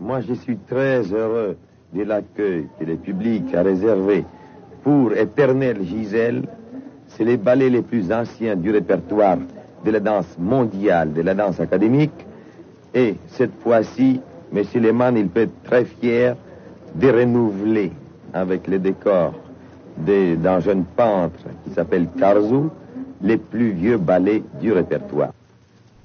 Moi, je suis très heureux de l'accueil que le public a réservé pour Éternelle Gisèle. C'est les ballets les plus anciens du répertoire de la danse mondiale, de la danse académique. Et cette fois-ci, M. Lehmann, il peut être très fier de renouveler avec le décor d'un jeune peintre qui s'appelle Karzou les plus vieux ballets du répertoire.